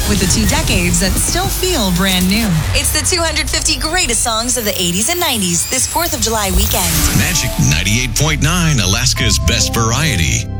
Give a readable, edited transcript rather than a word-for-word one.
with the 2 decades that still feel brand new. It's the 250 greatest songs of the 80s and 90s this 4th of July weekend. Magic 98.9, Alaska's best variety.